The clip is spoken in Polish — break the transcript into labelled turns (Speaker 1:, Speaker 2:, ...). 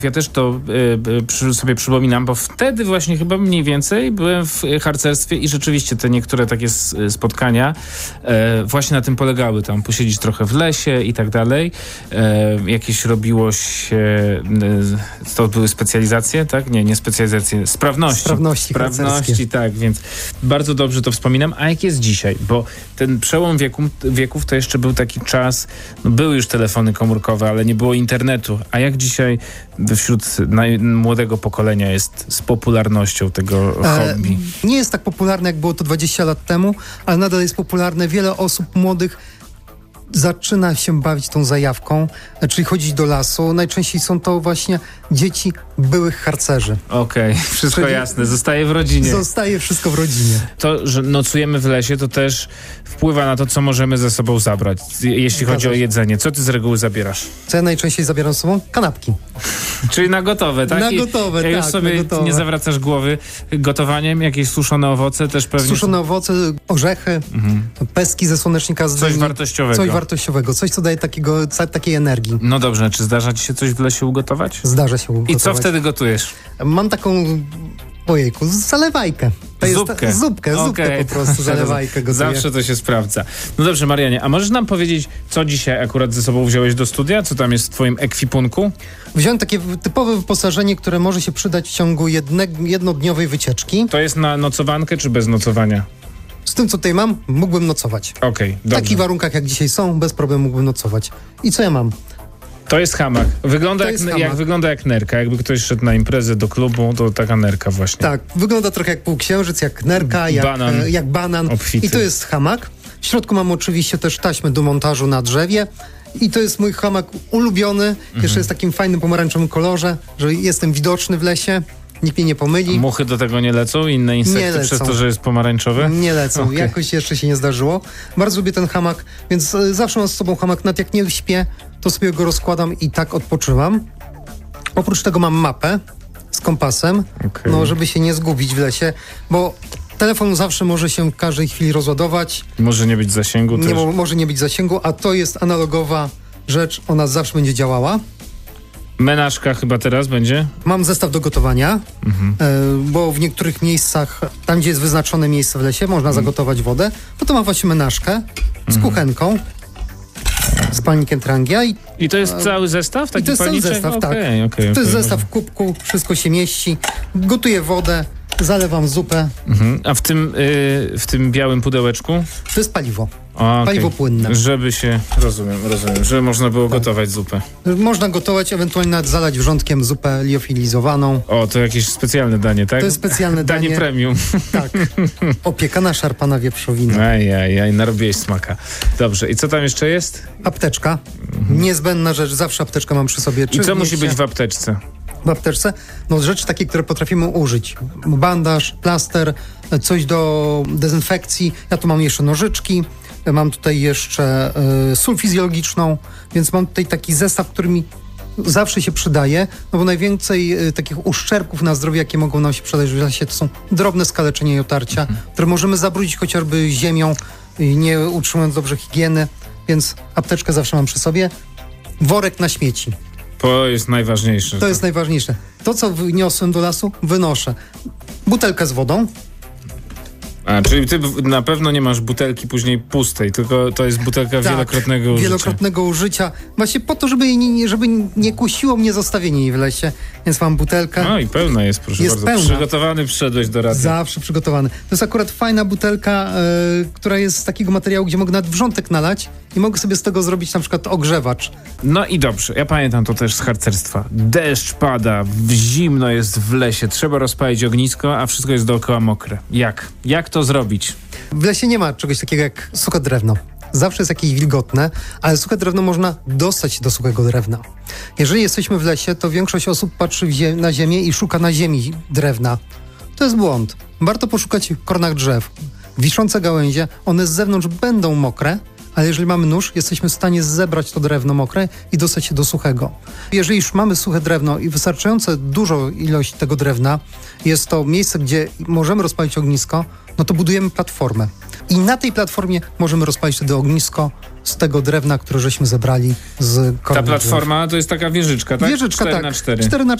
Speaker 1: Ja też to sobie przypominam, bo wtedy właśnie chyba mniej więcej byłem w harcerstwie i rzeczywiście te niektóre takie spotkania właśnie na tym polegały. Tam posiedzieć trochę w lesie i tak dalej. Jakieś robiło się... To były specjalizacje, tak? Nie specjalizacje. Sprawności, tak. Więc bardzo dobrze to wspominam. A jak jest dzisiaj? Bo ten przełom wieków to jeszcze był taki czas... były już telefony komórkowe, ale nie było internetu. A jak dzisiaj wśród młodego pokolenia jest z popularnością tego hobby?
Speaker 2: Nie jest tak popularne, jak było to 20 lat temu, ale nadal jest popularne. Wiele osób młodych zaczyna się bawić tą zajawką, czyli chodzić do lasu. Najczęściej są to właśnie dzieci byłych harcerzy.
Speaker 1: Okej, wszystko jasne. Zostaje w rodzinie.
Speaker 2: Zostaje wszystko w rodzinie.
Speaker 1: To, że nocujemy w lesie, to też wpływa na to, co możemy ze sobą zabrać, jeśli chodzi o jedzenie. Co ty z reguły zabierasz?
Speaker 2: Co ja najczęściej zabieram z sobą? Kanapki.
Speaker 1: Czyli na gotowe, tak?
Speaker 2: Na gotowe,
Speaker 1: tak. Już sobie nie zawracasz głowy gotowaniem? Jakieś suszone owoce też pewnie?
Speaker 2: Suszone owoce, orzechy, pestki ze słonecznika z
Speaker 1: Coś wartościowego.
Speaker 2: Coś, co daje takiej energii.
Speaker 1: No dobrze, czy zdarza ci się coś w lesie ugotować?
Speaker 2: Zdarza się ugotować.
Speaker 1: I co wtedy gotujesz?
Speaker 2: Mam taką... Ojejku, zalewajkę. Zupkę po prostu, zalewajkę gotuję.
Speaker 1: Zawsze to się sprawdza. No dobrze, Marianie, a możesz nam powiedzieć, co dzisiaj akurat ze sobą wziąłeś do studia? Co tam jest w twoim ekwipunku?
Speaker 2: Wziąłem takie typowe wyposażenie, które może się przydać w ciągu jednodniowej wycieczki.
Speaker 1: To jest na nocowankę czy bez nocowania?
Speaker 2: Z tym, co tutaj mam, mógłbym nocować.
Speaker 1: Okej,
Speaker 2: w takich warunkach, jak dzisiaj są, bez problemu mógłbym nocować. I co ja mam?
Speaker 1: To jest hamak. Wygląda jak nerka. Jakby ktoś szedł na imprezę do klubu, to taka nerka właśnie.
Speaker 2: Tak, wygląda trochę jak półksiężyc, jak nerka, jak banan.
Speaker 1: Obfity.
Speaker 2: I to jest hamak. W środku mam oczywiście też taśmę do montażu na drzewie. I to jest mój hamak ulubiony. Jeszcze jest w takim fajnym pomarańczowym kolorze, że jestem widoczny w lesie. Nikt mnie nie pomyli.
Speaker 1: Muchy do tego nie lecą? Inne insekty przez to, że jest pomarańczowy?
Speaker 2: Nie lecą. Okay. Jakoś jeszcze się nie zdarzyło. Bardzo lubię ten hamak, więc zawsze mam z sobą hamak. Nawet jak nie śpię, to sobie go rozkładam i tak odpoczywam. Oprócz tego mam mapę z kompasem, żeby się nie zgubić w lesie, bo telefon zawsze może się w każdej chwili rozładować.
Speaker 1: Może nie być zasięgu też.
Speaker 2: Może nie być zasięgu, a to jest analogowa rzecz. Ona zawsze będzie działała.
Speaker 1: Menażka chyba teraz będzie?
Speaker 2: Mam zestaw do gotowania, bo w niektórych miejscach, tam gdzie jest wyznaczone miejsce w lesie, można zagotować wodę. Potem mam właśnie menażkę z kuchenką, z palnikiem Trangia. I to jest
Speaker 1: cały zestaw? Taki
Speaker 2: to jest cały zestaw, tak. To jest zestaw w kubku, wszystko się mieści. Gotuję wodę, zalewam zupę.
Speaker 1: A w tym białym pudełeczku?
Speaker 2: To jest paliwo. Paliwo płynne.
Speaker 1: Żeby się, rozumiem, żeby można było gotować zupę.
Speaker 2: Można gotować, ewentualnie nawet zalać wrzątkiem zupę liofilizowaną.
Speaker 1: O, to jakieś specjalne danie, tak?
Speaker 2: To jest specjalne danie.
Speaker 1: Danie premium.
Speaker 2: Tak. Opiekana szarpana wieprzowina.
Speaker 1: Ajajaj, narobiłeś smaka. Dobrze, i co tam jeszcze jest?
Speaker 2: Apteczka. Niezbędna rzecz, zawsze apteczkę mam przy sobie.
Speaker 1: I co musi być w apteczce?
Speaker 2: W apteczce? Rzeczy takie, które potrafimy użyć. Bandaż, plaster, coś do dezynfekcji. Ja tu mam jeszcze nożyczki. Mam tutaj jeszcze sól fizjologiczną, więc mam tutaj taki zestaw, który mi zawsze się przydaje, bo najwięcej takich uszczerbków na zdrowie, jakie mogą nam się przydać w lesie, to są drobne skaleczenia i otarcia, które możemy zabrudzić chociażby ziemią, nie utrzymując dobrze higieny, więc apteczkę zawsze mam przy sobie. Worek na śmieci.
Speaker 1: To jest najważniejsze.
Speaker 2: To jest najważniejsze. To, co wyniosłem do lasu, wynoszę. Butelkę z wodą.
Speaker 1: Czyli ty na pewno nie masz butelki później pustej, tylko to jest butelka wielokrotnego użycia.
Speaker 2: Wielokrotnego użycia. Właśnie po to, żeby nie kusiło mnie zostawienie jej w lesie. Więc mam butelkę.
Speaker 1: No i pełna jest, proszę bardzo. Pełna. Przygotowany przyszedłeś do rady.
Speaker 2: Zawsze przygotowany. To jest akurat fajna butelka, która jest z takiego materiału, gdzie mogę nawet wrzątek nalać i mogę sobie z tego zrobić na przykład ogrzewacz.
Speaker 1: No i dobrze. Ja pamiętam to też z harcerstwa. Deszcz pada, zimno jest w lesie, trzeba rozpalić ognisko, a wszystko jest dookoła mokre. Jak to zrobić?
Speaker 2: W lesie nie ma czegoś takiego jak suche drewno. Zawsze jest jakieś wilgotne, ale suche drewno można dostać do suchego drewna. Jeżeli jesteśmy w lesie, to większość osób patrzy na ziemię i szuka na ziemi drewna. To jest błąd. Warto poszukać w koronach drzew. Wiszące gałęzie, one z zewnątrz będą mokre, ale jeżeli mamy nóż, jesteśmy w stanie zebrać to drewno mokre i dostać się do suchego. Jeżeli już mamy suche drewno i wystarczająco dużą ilość tego drewna, jest to miejsce, gdzie możemy rozpalić ognisko, no to budujemy platformę. I na tej platformie możemy rozpalić wtedy ognisko z tego drewna, które żeśmy zebrali z kornych
Speaker 1: Ta platforma to jest taka wieżyczka, tak?
Speaker 2: Wieżyczka,
Speaker 1: 4x4.
Speaker 2: 4x4